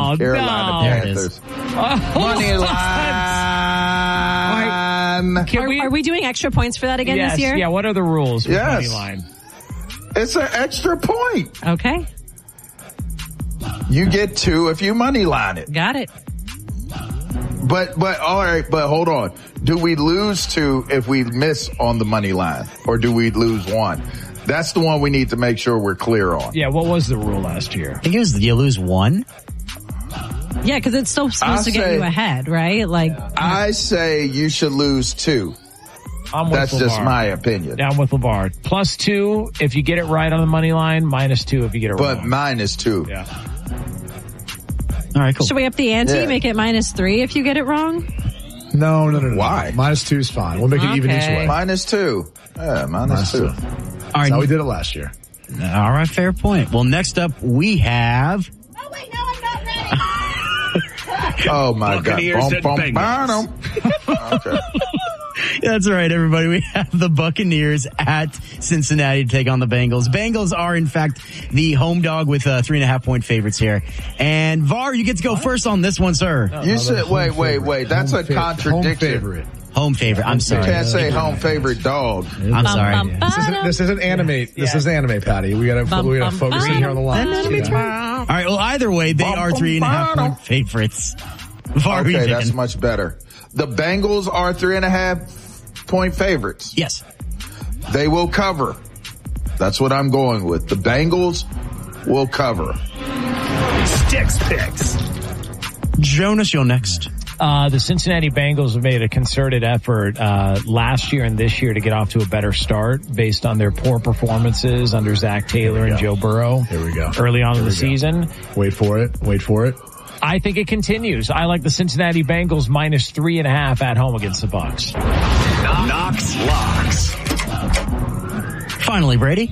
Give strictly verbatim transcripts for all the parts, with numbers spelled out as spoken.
Oh, Carolina no. Panthers. Oh, Money line. Can Are, we, are we doing extra points for that again yes, this year? Yeah, what are the rules for Yes. money line? It's an extra point. Okay. You get two if you money line it. Got it. But, but, all right, but hold on. Do we lose two if we miss on the money line? Or do we lose one? That's the one we need to make sure we're clear on. Yeah, what was the rule last year? I think it was you lose one. Yeah, because it's still supposed I to get say- you ahead, right? Like, I say you should lose two. I'm with That's LeVar. just my opinion. Down with LeVar. Plus two if you get it right on the money line, minus two if you get it But wrong. mine is two. Yeah. All right, cool. should we up the ante, Yeah. make it minus three if you get it wrong? No, no, no, no. Why? Minus two is fine. We'll make it even each Okay. way. Minus two. Yeah, minus, Minus two. two. All That's right, how we did it last year. all right, fair point. Well, next up we have. Oh, wait, no, I'm not ready. Oh my Buccaneers God. and Bum, bum, Bengals. bottom. Okay. That's right, everybody. We have the Buccaneers at Cincinnati to take on the Bengals. Bengals are, in fact, the home dog with uh, three and a half point favorites here. And Var, you get to go first on this one, sir. You said, Home wait, wait, favorite. wait. That's Home a fa- contradiction. Home favorite. Home favorite. I'm You sorry. can't say home favorite dog. I'm Bum, sorry. bum, This isn't, this isn't anime. This Yeah. isn't anime, Patty. We gotta, Bum, we gotta bum, focus in bum. here on the line. All right. Well, either way, they Bum, are bum, three and a half bum. point favorites. Var, who you Okay, that's picking? much better. The Bengals are three and a half point favorites. Yes. They will cover. That's what I'm going with. The Bengals will cover. Sticks Picks. Jonas, you're next. Uh, the Cincinnati Bengals have made a concerted effort uh, last year and this year to get off to a better start based on their poor performances under Zach Taylor and Joe Burrow. Here we go. Early on in the we go. season. Wait for it. Wait for it. I think it continues. I like the Cincinnati Bengals minus three and a half at home against the Bucs. Knox Locks. Finally, Brady.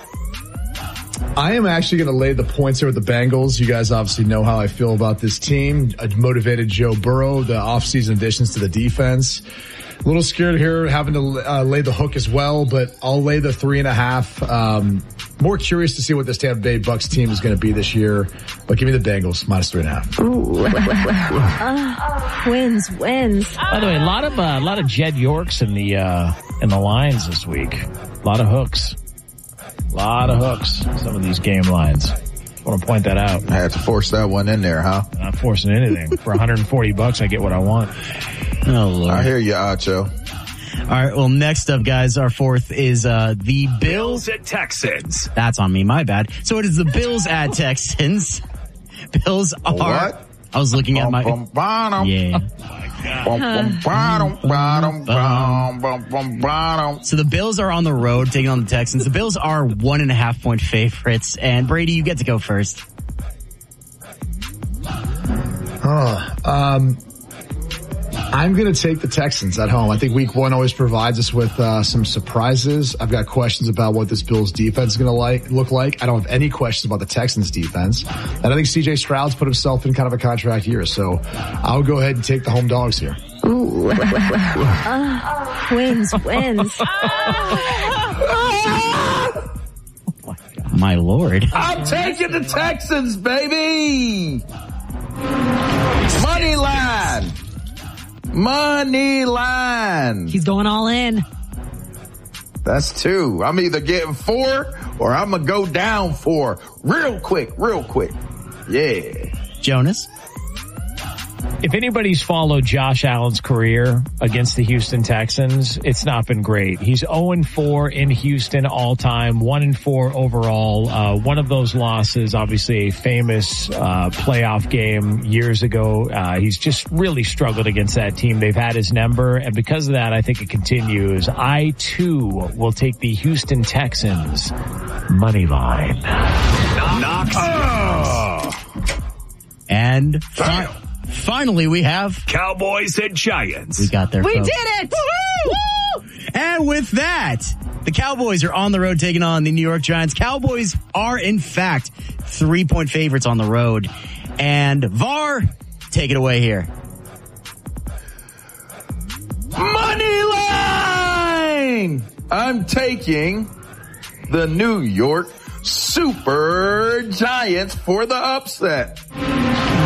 I am actually going to lay the points here with the Bengals. You guys obviously know how I feel about this team. A motivated Joe Burrow, the offseason additions to the defense. A little scared here having to uh, lay the hook as well, but I'll lay the three and a half. Um, more curious to see what this Tampa Bay Bucks team is going to be this year, but give me the Bengals minus three and a half. uh, wins, wins. By the way, a lot of uh, a lot of Jed Yorks in the uh, in the lines this week. A lot of hooks. A lot of hooks. Some of these game lines. I want to point that out. I had to force that one in there, huh? I'm not forcing anything. For one hundred forty bucks, I get what I want. Oh, Lord. I hear you, Acho. All right. Well, next up, guys, our fourth is uh, the Bills. Bills at Texans. That's on me. My bad. So it is the Bills at Texans. Bills are. What? I was looking at my. Bum, bum, bottom. Yeah. Bum, bum, bottom, bottom, bum, bum, bum, bottom. So the Bills are on the road taking on the Texans. The Bills are one and a half point favorites. And Brady, you get to go first. Oh, um, I'm going to take the Texans at home. I think week one always provides us with uh, some surprises. I've got questions about what this Bills defense is going to like look like. I don't have any questions about the Texans defense. And I think C J Stroud's put himself in kind of a contract year. So I'll go ahead and take the home dogs here. Ooh. uh, wins, wins. My Lord. I'm taking the Texans, baby. Money line. Money line. He's going all in. That's two. I'm either getting four or I'm going to go down four real quick, real quick. Yeah. Jonas? If anybody's followed Josh Allen's career against the Houston Texans, it's not been great. He's oh and four in Houston all time, one and four overall. Uh, one of those losses, obviously a famous uh, playoff game years ago. Uh, he's just really struggled against that team. They've had his number, and because of that, I think it continues. I, too, will take the Houston Texans money line. Knox. Oh. And fi- finally, we have Cowboys and Giants. We got there. We folks. did it! Woo-hoo! And with that, the Cowboys are on the road taking on the New York Giants. Cowboys are, in fact, three-point favorites on the road. And Var, take it away here. Money line! I'm taking the New York Super Giants for the upset.